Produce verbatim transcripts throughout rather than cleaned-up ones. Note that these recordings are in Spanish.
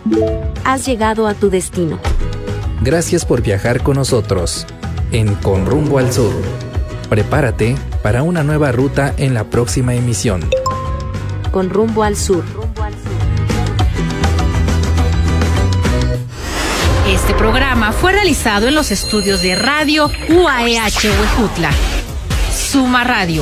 Has llegado a tu destino. Gracias por viajar con nosotros en Con Rumbo al Sur. Prepárate para una nueva ruta en la próxima emisión. Con Rumbo al Sur. Este programa fue realizado en los estudios de Radio U A E H Huejutla. Suma Radio.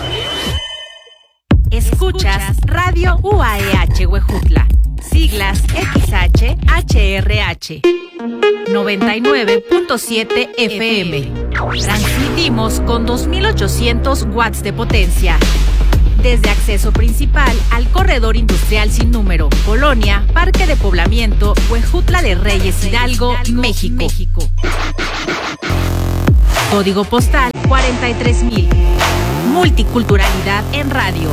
Escuchas Radio U A E H Huejutla. Siglas X H H R H. noventa y nueve punto siete F M. Transmitimos con dos mil ochocientos watts de potencia. Desde acceso principal al corredor industrial sin número, Colonia, Parque de Poblamiento, Huejutla de Reyes, Hidalgo, México. Código postal cuarenta y tres mil. Multiculturalidad en radio.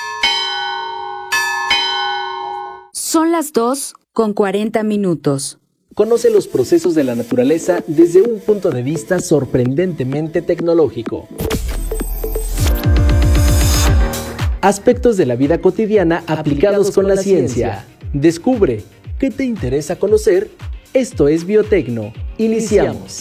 Son las dos con cuarenta minutos. Conoce los procesos de la naturaleza desde un punto de vista sorprendentemente tecnológico. Aspectos de la vida cotidiana aplicados con la ciencia. Descubre qué te interesa conocer. Esto es Biotecno. Iniciamos.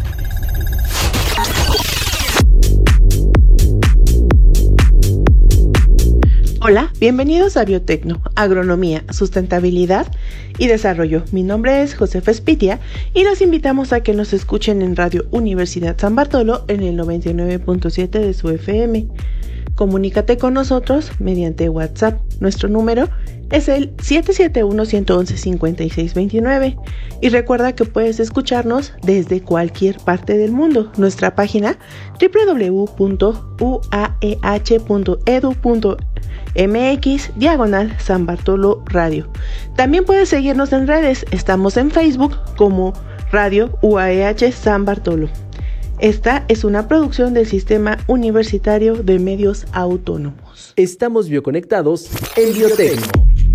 Hola, bienvenidos a Biotecno, Agronomía, Sustentabilidad y Desarrollo. Mi nombre es Josefa Espitia y los invitamos a que nos escuchen en Radio Universidad San Bartolo en el noventa y nueve punto siete de su F M. Comunícate con nosotros mediante WhatsApp. Nuestro número es el siete siete uno, uno uno, cinco seis dos nueve y recuerda que puedes escucharnos desde cualquier parte del mundo. Nuestra página doble u doble u doble u punto u a e h punto e d u punto m x diagonal San Bartolo Radio. También puedes seguirnos en redes. Estamos en Facebook como Radio U A E H San Bartolo. Esta es una producción del Sistema Universitario de Medios Autónomos. Estamos bioconectados en Biotecno.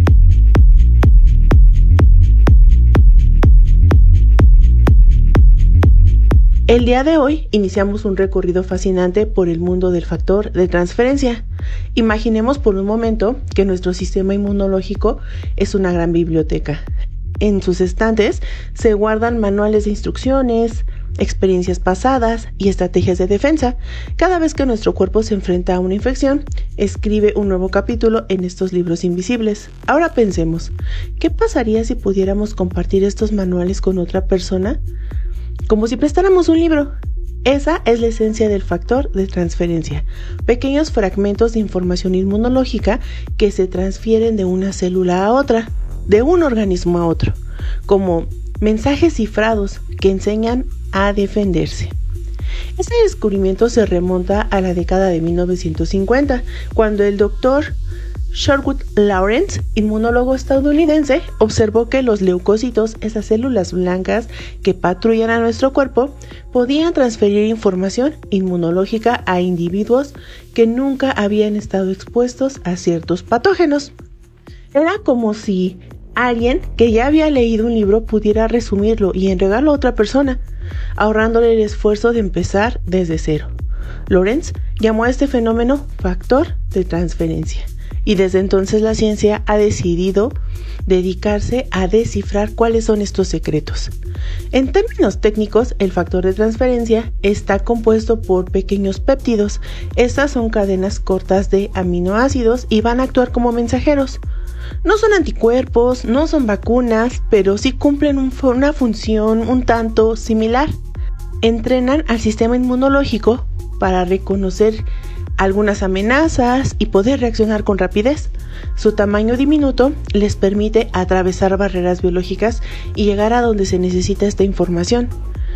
El día de hoy iniciamos un recorrido fascinante por el mundo del factor de transferencia. Imaginemos por un momento que nuestro sistema inmunológico es una gran biblioteca. En sus estantes se guardan manuales de instrucciones, experiencias pasadas y estrategias de defensa. Cada vez que nuestro cuerpo se enfrenta a una infección, escribe un nuevo capítulo en estos libros invisibles. Ahora pensemos, ¿qué pasaría si pudiéramos compartir estos manuales con otra persona? Como si prestáramos un libro. Esa es la esencia del factor de transferencia. Pequeños fragmentos de información inmunológica que se transfieren de una célula a otra, de un organismo a otro, como mensajes cifrados que enseñan a defenderse. Este descubrimiento se remonta a la década de mil novecientos cincuenta, cuando el doctor Sherwood Lawrence, inmunólogo estadounidense, observó que los leucocitos, esas células blancas que patrullan a nuestro cuerpo, podían transferir información inmunológica a individuos que nunca habían estado expuestos a ciertos patógenos. Era como si alguien que ya había leído un libro pudiera resumirlo y entregarlo a otra persona, ahorrándole el esfuerzo de empezar desde cero. Lawrence llamó a este fenómeno factor de transferencia. Y desde entonces la ciencia ha decidido dedicarse a descifrar cuáles son estos secretos. En términos técnicos, el factor de transferencia está compuesto por pequeños péptidos. Estas son cadenas cortas de aminoácidos y van a actuar como mensajeros. No son anticuerpos, no son vacunas, pero sí cumplen un, una función un tanto similar. Entrenan al sistema inmunológico para reconocer algunas amenazas y poder reaccionar con rapidez. Su tamaño diminuto les permite atravesar barreras biológicas y llegar a donde se necesita esta información.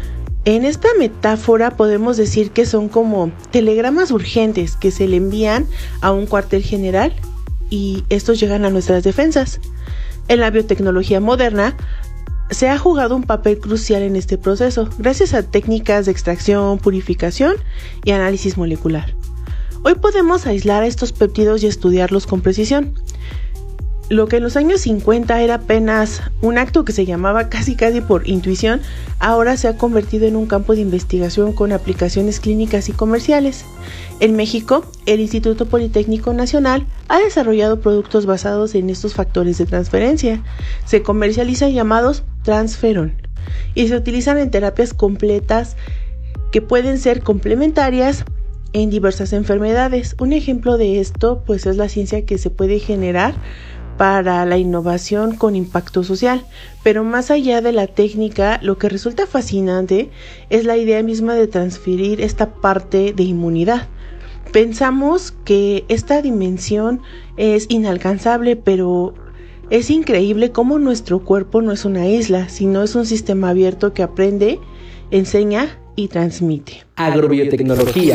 En esta metáfora podemos decir que son como telegramas urgentes que se le envían a un cuartel general y estos llegan a nuestras defensas. En la biotecnología moderna se ha jugado un papel crucial en este proceso, gracias a técnicas de extracción, purificación y análisis molecular. Hoy podemos aislar a estos péptidos y estudiarlos con precisión. lo que en los años cincuenta era apenas un acto que se llamaba casi casi por intuición, ahora se ha convertido en un campo de investigación con aplicaciones clínicas y comerciales. En México, el Instituto Politécnico Nacional ha desarrollado productos basados en estos factores de transferencia. Se comercializan llamados transferón y se utilizan en terapias completas que pueden ser complementarias en diversas enfermedades. Un ejemplo de esto pues es la ciencia que se puede generar para la innovación con impacto social, pero más allá de la técnica, lo que resulta fascinante es la idea misma de transferir esta parte de inmunidad. Pensamos que esta dimensión es inalcanzable, pero es increíble cómo nuestro cuerpo no es una isla, sino es un sistema abierto que aprende, enseña y transmite. Agrobiotecnología.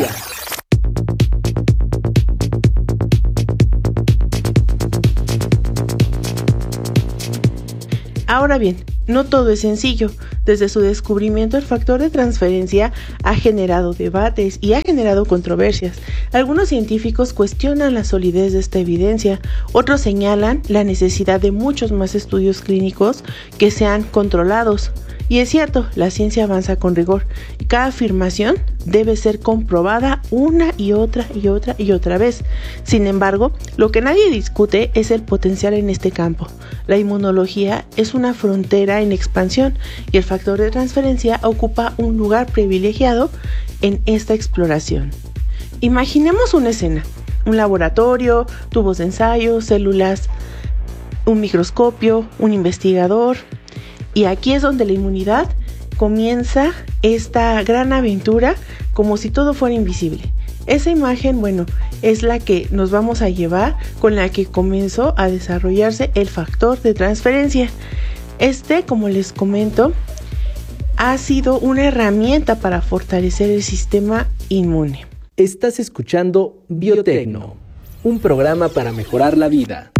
Ahora bien, no todo es sencillo. Desde su descubrimiento, el factor de transferencia ha generado debates y ha generado controversias. Algunos científicos cuestionan la solidez de esta evidencia, otros señalan la necesidad de muchos más estudios clínicos que sean controlados. Y es cierto, la ciencia avanza con rigor y cada afirmación debe ser comprobada una y otra y otra y otra vez. Sin embargo, lo que nadie discute es el potencial en este campo. La inmunología es una frontera en expansión y el factor de transferencia ocupa un lugar privilegiado en esta exploración. Imaginemos una escena, un laboratorio, tubos de ensayo, células, un microscopio, un investigador. Y aquí es donde la inmunidad comienza esta gran aventura como si todo fuera invisible. Esa imagen, bueno, es la que nos vamos a llevar, con la que comenzó a desarrollarse el factor de transferencia. Este, como les comento, ha sido una herramienta para fortalecer el sistema inmune. Estás escuchando Biotecno, un programa para mejorar la vida.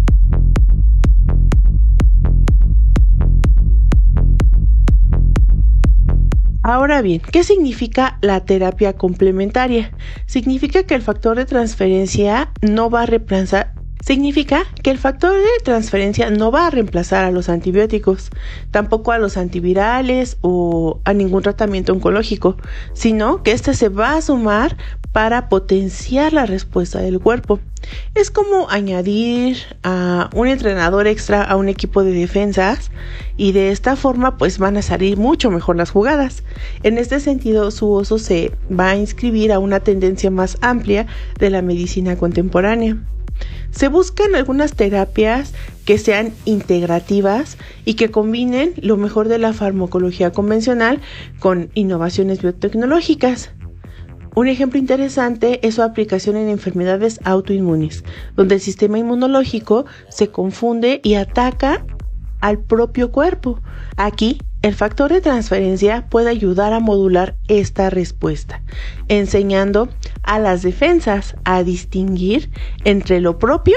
Ahora bien, ¿qué significa la terapia complementaria? Significa que el factor de transferencia no va a reemplazar Significa que el factor de transferencia no va a reemplazar a los antibióticos, tampoco a los antivirales o a ningún tratamiento oncológico, sino que este se va a sumar para potenciar la respuesta del cuerpo. Es como añadir a un entrenador extra a un equipo de defensas y de esta forma pues van a salir mucho mejor las jugadas. En este sentido, su uso se va a inscribir a una tendencia más amplia de la medicina contemporánea. Se buscan algunas terapias que sean integrativas y que combinen lo mejor de la farmacología convencional con innovaciones biotecnológicas. Un ejemplo interesante es su aplicación en enfermedades autoinmunes, donde el sistema inmunológico se confunde y ataca al propio cuerpo. Aquí, el factor de transferencia puede ayudar a modular esta respuesta, enseñando a las defensas a distinguir entre lo propio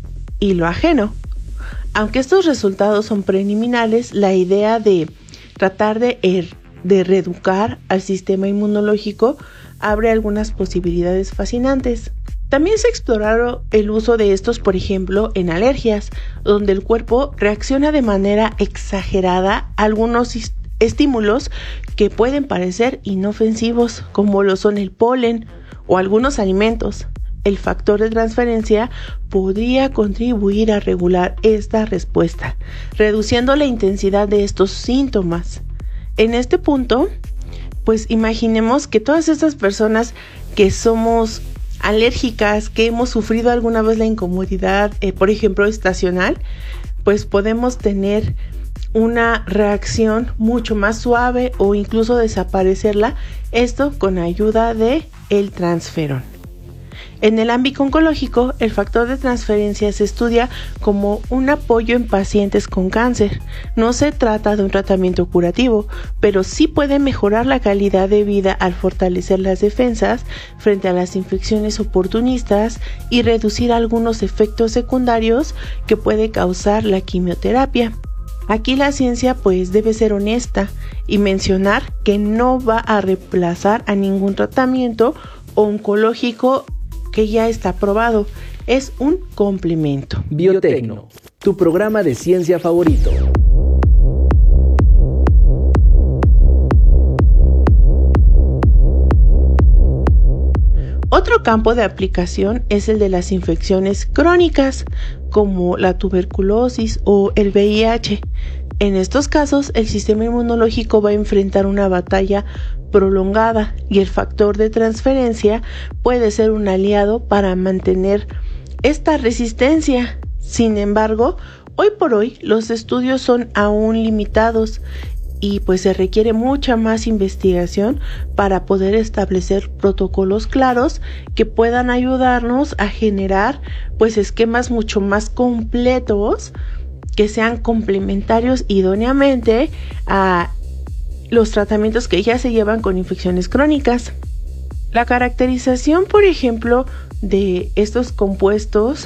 y lo ajeno. Aunque estos resultados son preliminares, la idea de tratar de, er, de reeducar al sistema inmunológico abre algunas posibilidades fascinantes. También se exploraron el uso de estos, por ejemplo, en alergias, donde el cuerpo reacciona de manera exagerada a algunos estímulos que pueden parecer inofensivos, como lo son el polen o algunos alimentos. El factor de transferencia podría contribuir a regular esta respuesta, reduciendo la intensidad de estos síntomas. En este punto, pues imaginemos que todas estas personas que somos alérgicas, que hemos sufrido alguna vez la incomodidad, eh, por ejemplo, estacional, pues podemos tener una reacción mucho más suave o incluso desaparecerla, esto con ayuda de el transferón. En el ámbito oncológico, el factor de transferencia se estudia como un apoyo en pacientes con cáncer. No se trata de un tratamiento curativo, pero sí puede mejorar la calidad de vida al fortalecer las defensas frente a las infecciones oportunistas y reducir algunos efectos secundarios que puede causar la quimioterapia. Aquí la ciencia pues debe ser honesta y mencionar que no va a reemplazar a ningún tratamiento oncológico que ya está probado. es un complemento. Biotecno, tu programa de ciencia favorito. Otro campo de aplicación es el de las infecciones crónicas, como la tuberculosis o el V I H. En estos casos, el sistema inmunológico va a enfrentar una batalla prolongada y el factor de transferencia puede ser un aliado para mantener esta resistencia. Sin embargo, hoy por hoy los estudios son aún limitados y pues se requiere mucha más investigación para poder establecer protocolos claros que puedan ayudarnos a generar pues esquemas mucho más completos que sean complementarios idóneamente a los tratamientos que ya se llevan con infecciones crónicas. La caracterización, por ejemplo, de estos compuestos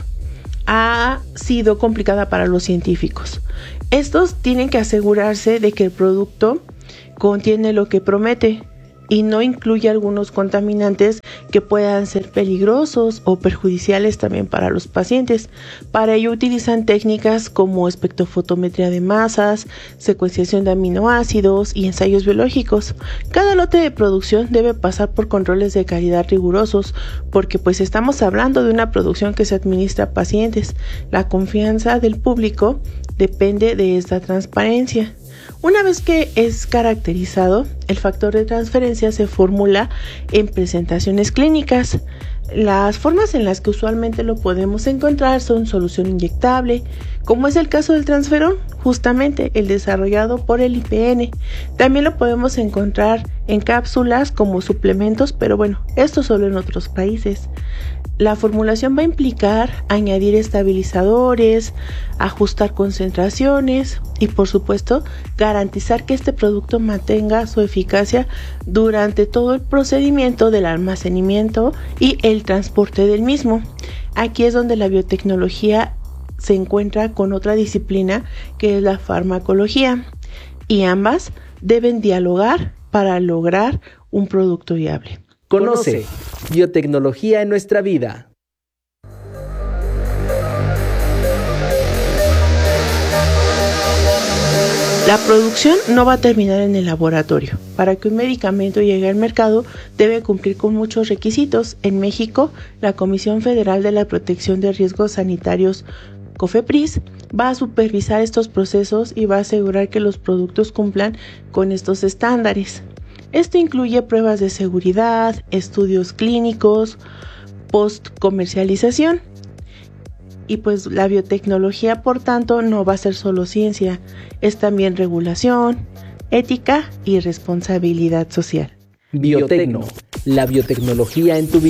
ha sido complicada para los científicos. Estos tienen que asegurarse de que el producto contiene lo que promete y no incluye algunos contaminantes que puedan ser peligrosos o perjudiciales también para los pacientes. Para ello utilizan técnicas como espectrofotometría de masas, secuenciación de aminoácidos y ensayos biológicos. Cada lote de producción debe pasar por controles de calidad rigurosos porque pues estamos hablando de una producción que se administra a pacientes. La confianza del público depende de esta transparencia. Una vez que es caracterizado, el factor de transferencia se formula en presentaciones clínicas. Las formas en las que usualmente lo podemos encontrar son solución inyectable, como es el caso del transferón, justamente el desarrollado por el I P N. También lo podemos encontrar en cápsulas como suplementos, pero bueno, esto solo en otros países. La formulación va a implicar añadir estabilizadores, ajustar concentraciones y por supuesto garantizar que este producto mantenga su eficacia durante todo el procedimiento del almacenamiento y el transporte del mismo. Aquí es donde la biotecnología se encuentra con otra disciplina que es la farmacología y ambas deben dialogar para lograr un producto viable. Conoce biotecnología en nuestra vida. La producción no va a terminar en el laboratorio. Para que un medicamento llegue al mercado debe cumplir con muchos requisitos. En México, la Comisión Federal de la Protección de Riesgos Sanitarios, COFEPRIS, va a supervisar estos procesos y va a asegurar que los productos cumplan con estos estándares. Esto incluye pruebas de seguridad, estudios clínicos, post-comercialización. Y pues la biotecnología, por tanto, no va a ser solo ciencia, es también regulación, ética y responsabilidad social. Biotecno, la biotecnología en tu vida.